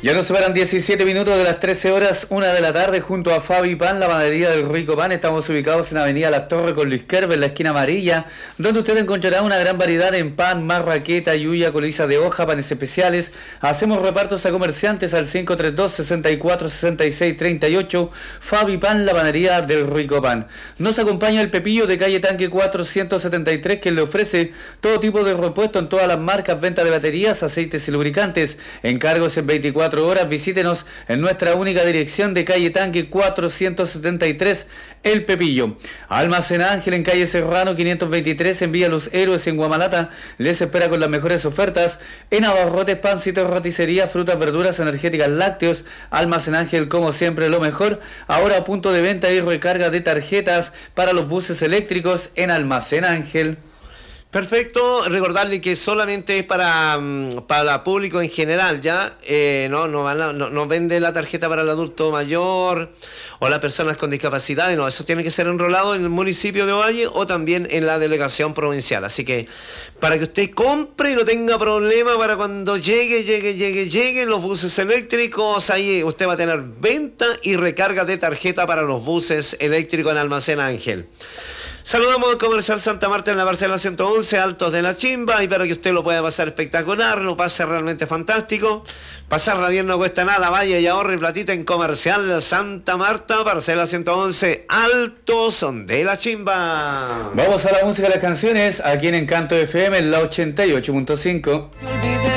Ya nos superan 17 minutos de las 13 horas, 1 de la tarde, junto a Fabi Pan, la panadería del Rico Pan. Estamos ubicados en Avenida Las Torres con Luis Kerber, en la esquina amarilla, donde usted encontrará una gran variedad en pan, marraqueta, yuya, coliza de hoja, panes especiales. Hacemos repartos a comerciantes al 532-646638. Fabi Pan, la panadería del Rico Pan. Nos acompaña el Pepillo de calle Tanque 473, que le ofrece todo tipo de repuesto en todas las marcas, venta de baterías, aceites y lubricantes. Encargos en 24 horas. Visítenos en nuestra única dirección de calle Tanque 473, El Pepillo. Almacén Ángel en calle Serrano 523 en Villa Los Héroes en Guamalata. Les espera con las mejores ofertas en abarrotes, pancitos, roticería, frutas, verduras, energéticas, lácteos. Almacén Ángel, como siempre, lo mejor. Ahora a punto de venta y recarga de tarjetas para los buses eléctricos en Almacén Ángel. Perfecto, recordarle que solamente es para público en general, ¿ya? No vende la tarjeta para el adulto mayor o las personas con discapacidad, no, eso tiene que ser enrolado en el municipio de Ovalle o también en la delegación provincial. Así que para que usted compre y no tenga problema para cuando lleguen los buses eléctricos, ahí usted va a tener venta y recarga de tarjeta para los buses eléctricos en Almacén Ángel. Saludamos al Comercial Santa Marta en la parcela 111, Altos de la Chimba, y espero que usted lo pueda pasar espectacular, lo pase realmente fantástico. Pasarla bien no cuesta nada, vaya y ahorre platita en Comercial Santa Marta, parcela 111, Altos de la Chimba. Vamos a la música de las canciones, aquí en Encanto FM, en la 88.5.